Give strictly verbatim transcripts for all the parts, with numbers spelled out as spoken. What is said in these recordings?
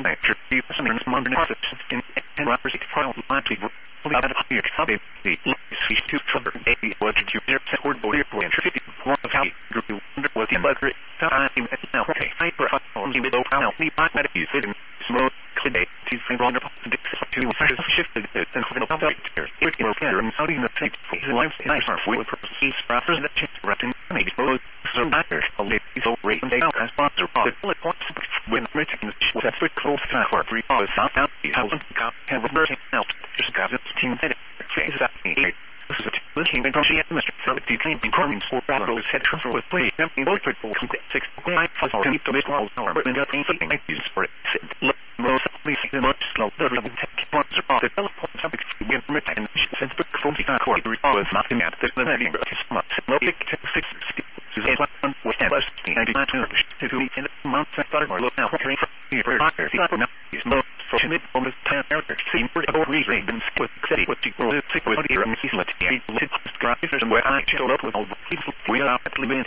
nature, you some modern process in ten rappers trial likely out of here copy the speech to cover a what you hear word boy for fifty one of how you wonder what the buzzer time now okay hyper on the middle now me back that you sit in smoke today to frame on the to shift the and for the public here it will care and how do you know take his life nice are for purposes process that change wrapping maybe both so matter a little so rate and out as sponsor the bullet points when written with a quick close time for three hours out out can reverse out just got it team that phase that this is a looking at the Mister So the team in Cormins for Bravo said transfer with play something both for six nine five or keep the base wall or but got anything like use for it look most please the much slow the ribbon take points are the telephone topic when permit and since book from the core the was not in at the learning but it's much low pick six is a one with plus ninety-nine to in the month I thought or look now for here for doctor the now is no for mid on the ten character see for the reason with city what you will take with your he's let me drivers and where I showed up with all the people we are at limit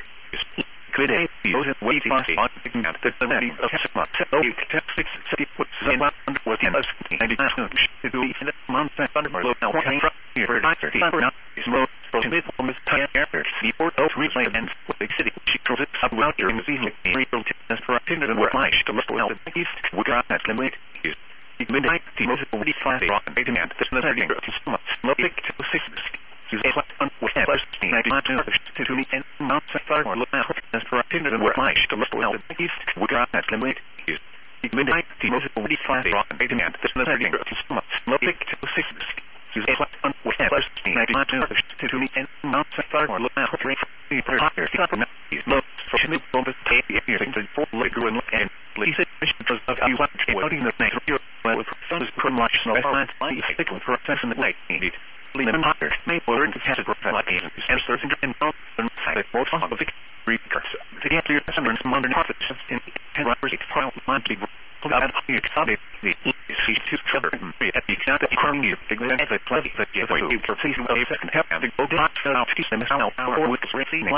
could a those way fast on picking out the name of six so you can six city what one was in us ninety-nine to do in the month I thought or look now from here for doctor the now is low for mid on the ten character see for those reason and with the city she calls it up out here in the season real test for activity and where I should look well the east we got that limit is midnight the most forty-five rock and eighty man that's another thing to so much low pick to six is a one with plus ninety-nine to to the end month I thought or look now that's for activity and where I should look well the east we got that limit is midnight the most forty-five rock and eighty man that's another thing to so much low pick to six is a one with plus ninety-nine to to the end month I thought or look now for the higher is low for mid on the tape here to four later and and please it because of you want to out in the night well with funds from much snow and I think for a second night needed Lehman Potter may learn to catch a like and certain and side more of the records to get your customers modern profits in ten rappers trial monthly pull out here excited the C two cover at the exact economy you exactly the play that you for you for season of second half the go down out to them out our with racing